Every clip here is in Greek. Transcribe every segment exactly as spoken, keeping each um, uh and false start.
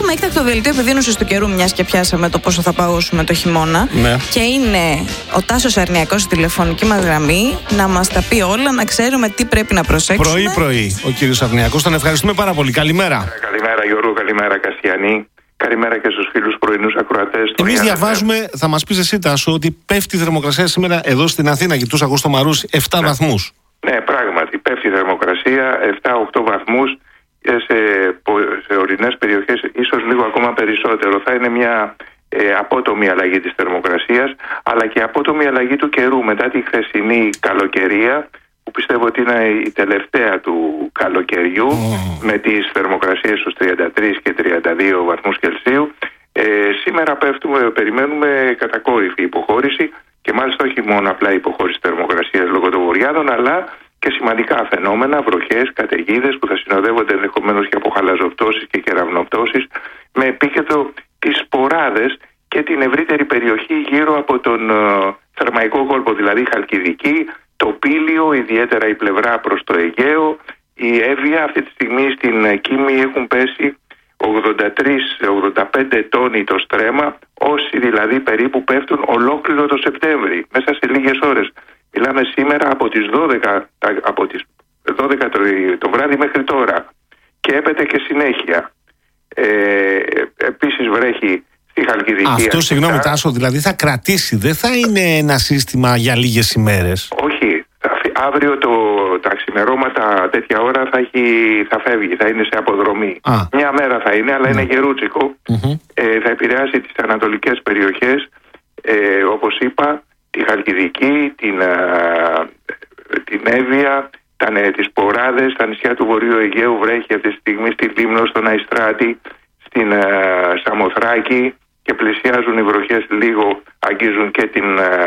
Έχουμε έκτακτο δελτίο επιδείνωσης του καιρού, μιας και πιάσαμε το πόσο θα παγώσουμε το χειμώνα. Ναι. Και είναι ο Τάσος Αρνιακός στη τηλεφωνική μας γραμμή να μας τα πει όλα, να ξέρουμε τι πρέπει να προσέξουμε. Πρωί-πρωί ο κύριος Αρνιακός. Τον ευχαριστούμε πάρα πολύ. Καλημέρα. Καλημέρα Γιώργο, καλημέρα Καστιανή. Καλημέρα και στους φίλους πρωινούς ακροατές. Εμείς διαβάζουμε, θα μας πεις εσύ Τάσο, ότι πέφτει η θερμοκρασία σήμερα εδώ στην Αθήνα. Κοιτούσα εγώ στο Μαρούσι επτά ναι. βαθμούς. Ναι, πράγματι, πέφτει η θερμοκρασία επτά οκτώ βαθμούς. Σε, σε ορεινές περιοχές ίσως λίγο ακόμα περισσότερο. Θα είναι μια ε, απότομη αλλαγή της θερμοκρασίας, αλλά και απότομη αλλαγή του καιρού μετά τη χθεσινή καλοκαιρία, που πιστεύω ότι είναι η τελευταία του καλοκαιριού, oh. με τις θερμοκρασίες στους τριάντα τρεις και τριάντα δύο βαθμούς Κελσίου. Ε, σήμερα πέφτουμε, περιμένουμε κατακόρυφη υποχώρηση, και μάλιστα όχι μόνο απλά υποχώρηση θερμοκρασίας λόγω των βορειάδων, αλλά και σημαντικά φαινόμενα, βροχές, καταιγίδες που θα συνοδεύονται ενδεχομένως και από χαλαζοπτώσεις και κεραυνοπτώσεις, με επίκεντρο τις σποράδες και την ευρύτερη περιοχή γύρω από τον uh, Θερμαϊκό κόλπο, δηλαδή Χαλκιδική, το Πήλιο, ιδιαίτερα η πλευρά προς το Αιγαίο, η Εύβοια. Αυτή τη στιγμή στην Κίμη έχουν πέσει ογδόντα τρία ογδόντα πέντε τόνοι το στρέμμα, όσοι δηλαδή περίπου πέφτουν ολόκληρο το Σεπτέμβρη, μέσα σε λίγες ώρες. Μιλάμε σήμερα από τις δώδεκα, από τις δώδεκα το, το βράδυ μέχρι τώρα, και έπεται και συνέχεια. Ε, επίσης βρέχει στη Χαλκιδική. Αυτό, συγγνώμη Τάσο, δηλαδή θα κρατήσει, δεν θα είναι ένα σύστημα για λίγες ημέρες? Όχι, αύριο το, τα ξημερώματα τέτοια ώρα θα, έχει, θα φεύγει, θα είναι σε αποδρομή. Α. Μια μέρα θα είναι, αλλά mm. είναι γερούτσικο. Mm-hmm. Ε, θα επηρεάσει τις ανατολικές περιοχές, ε, όπως είπα, τη Χαλκιδική, την, α, την Εύβοια, τα, ναι, τις Ποράδες, τα νησιά του Βορείου Αιγαίου βρέχει αυτή τη στιγμή, στη Λίμνο, στον Αϊστράτη, στην α, Σαμοθράκη, και πλησιάζουν οι βροχές λίγο, αγγίζουν και την α,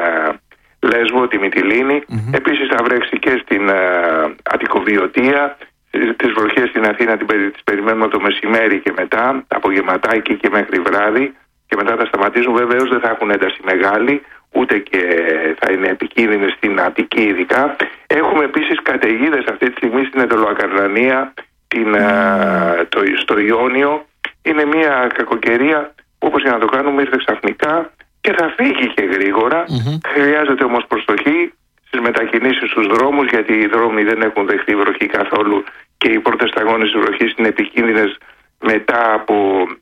Λέσβο, τη Μυτιλήνη. Mm-hmm. Επίσης θα βρέξει και στην α, Αττικοβιωτία. Τις βροχές στην Αθήνα τις περιμένουμε το μεσημέρι και μετά, απογευματάκι και μέχρι βράδυ, και μετά θα σταματήσουν. Βεβαίως δεν θα έχουν ένταση μεγάλη, ούτε και θα είναι επικίνδυνες στην Αττική ειδικά. Έχουμε επίσης καταιγίδες αυτή τη στιγμή στην Εντολοακαρνανία, την, mm. το, στο Ιόνιο. Είναι μια κακοκαιρία που, όπως για να το κάνουμε, ήρθε ξαφνικά και θα φύγει και γρήγορα. Mm-hmm. Χρειάζεται όμως προσοχή στις μετακινήσεις στους δρόμους, γιατί οι δρόμοι δεν έχουν δεχτεί βροχή καθόλου και οι πρώτες σταγόνες της βροχής είναι επικίνδυνες μετά από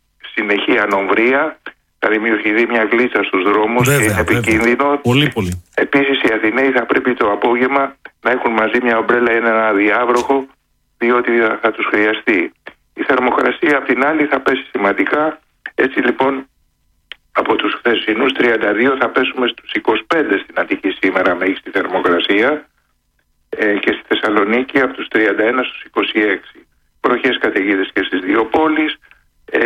συνεχή ανομβρία. Θα δημιουργηθεί μια γλίτσα στους δρόμους, βέβαια, και είναι επικίνδυνο. Πολύ, πολύ. Επίσης οι Αθηναίοι θα πρέπει το απόγευμα να έχουν μαζί μια ομπρέλα ή ένα διάβροχο, διότι θα τους χρειαστεί. Η θερμοκρασία απ' την άλλη θα πέσει σημαντικά. Έτσι λοιπόν από τους χθεσινούς τριάντα δύο θα πέσουμε στους είκοσι πέντε στην Αττική σήμερα μέγιστη θερμοκρασία, ε, και στη Θεσσαλονίκη από τους τριάντα ένα στους είκοσι έξι. Βροχές καταιγίδες και στις δύο πόλεις. Ε,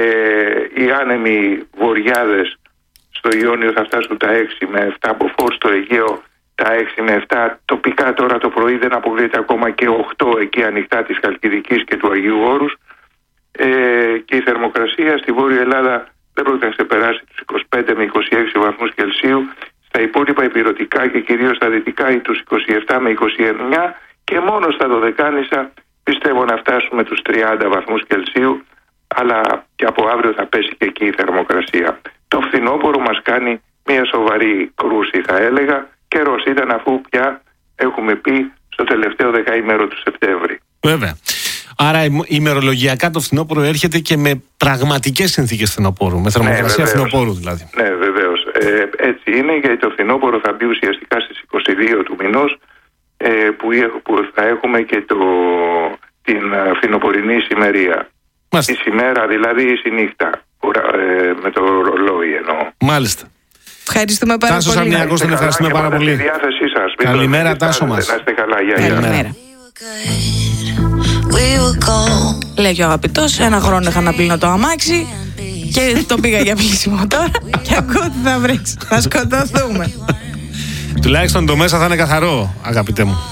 οι άνεμοι βοριάδες στο Ιόνιο θα φτάσουν τα έξι με επτά, μποφόρ στο Αιγαίο τα έξι με επτά, τοπικά τώρα το πρωί δεν αποκλείεται ακόμα και οκτώ εκεί ανοιχτά της Χαλκιδικής και του Αγίου Όρους. Ε, και η θερμοκρασία στη Βόρεια Ελλάδα δεν πρόκειται να ξεπεράσει τους είκοσι πέντε με είκοσι έξι βαθμούς Κελσίου, στα υπόλοιπα υπηρετικά και κυρίως στα δυτικά τους είκοσι επτά με είκοσι εννιά, και μόνο στα Δωδεκάνησα πιστεύω να φτάσουμε τους τριάντα βαθμούς Κελσίου, αλλά και από αύριο θα πέσει και εκεί η θερμοκρασία. Το φθινόπωρο μας κάνει μια σοβαρή κρούση, θα έλεγα. Καιρός ήταν, αφού πια έχουμε πει στο τελευταίο δεκαήμερο του Σεπτέμβρη. Βέβαια. Άρα ημερολογιακά το φθινόπωρο έρχεται και με πραγματικές συνθήκες φθινοπόρου, με θερμοκρασία, ναι, φθινοπόρου δηλαδή. Ναι, βεβαίως. Ε, έτσι είναι, γιατί το φθινόπωρο θα μπει ουσιαστικά στις είκοσι δύο του μηνός, ε, που, που θα έχουμε και το, την φθινοπορεινή ησημερία. Η ημέρα, δηλαδή η νύχτα, ε, με το ρολόι εννοώ. Μάλιστα. Ευχαριστούμε πάρα Τάσος πολύ. Αρνιακός, τον ευχαριστούμε πάρα πολύ. Στη διάθεσή σας. Καλημέρα Τάσο μας. Να είστε καλά, γεια. Καλημέρα. Λέει και ο αγαπητός, ένα χρόνο είχα να πλύνω το αμάξι και το πήγα για πλήσιμο τώρα και ακούω τι θα βρέξει. Θα σκοτωθούμε. Τουλάχιστον το μέσα θα είναι καθαρό, αγαπητέ μου.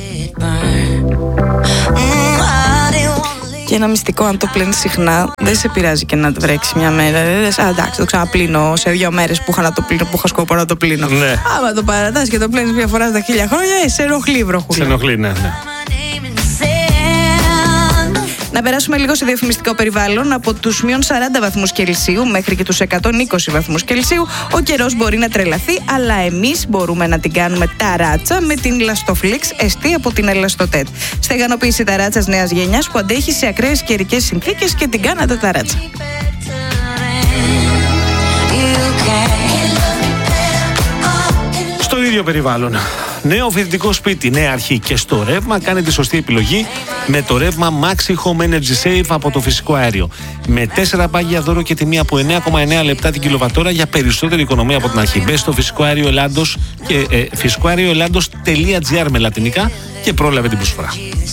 Και ένα μυστικό, αν το πλένεις συχνά, δεν σε πειράζει και να το βρέξει μια μέρα. Α, εντάξει, το ξαναπλύνω σε δύο μέρες που είχα, να το πλύνω, που είχα σκοπό να το πλύνω. Ναι. Άμα το παρατάς και το πλύνεις μια φορά στα χίλια χρόνια, σε ενοχλεί βροχούλα. Σε ενοχλεί, ναι, ναι. Να περάσουμε λίγο σε διαφημιστικό περιβάλλον. Από τους μείον σαράντα βαθμούς Κελσίου μέχρι και τους εκατόν είκοσι βαθμούς Κελσίου, ο καιρός μπορεί να τρελαθεί, αλλά εμείς μπορούμε να την κάνουμε ταράτσα με την Elastoflix εστί από την Elastotet. Στεγανοποίηση ταράτσας νέας γενιάς που αντέχει σε ακραίες καιρικές συνθήκες και την κάνατε ταράτσα. Στο ίδιο περιβάλλον. Νέο φοιτητικό σπίτι, νέα αρχή και στο ρεύμα. Κάνει τη σωστή επιλογή με το ρεύμα Maxi Home Energy Save από το φυσικό αέριο. Με τέσσερα πάγια δώρο και τιμή από εννέα κόμμα εννέα λεπτά την κιλοβατόρα για περισσότερη οικονομία από την αρχή. Μπες στο φυσικό αέριο Ελλάδος και ε, φυσικό αέριο Ελλάδος.gr με λατινικά και πρόλαβε την προσφορά.